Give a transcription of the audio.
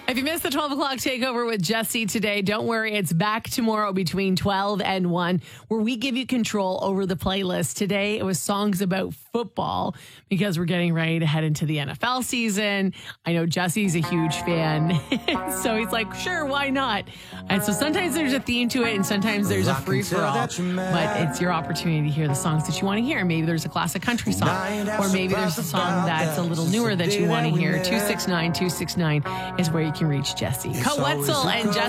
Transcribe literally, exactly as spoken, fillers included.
If you missed the twelve o'clock takeover with Jesse today, don't worry. It's back tomorrow between twelve and one, where we give you control over the playlist. Today, it was songs about football because we're getting ready to head into the N F L season. I know Jesse's a huge fan, so he's like, sure, why not? And so sometimes there's a theme to it, and sometimes there's a free-for-all. But it's your opportunity to hear the songs that you want to hear. Maybe there's a classic country song, or maybe there's a song that's a little newer that you want to hear. two six nine two six nine is where you can reach Jesse. Co Wetzel and Jesse.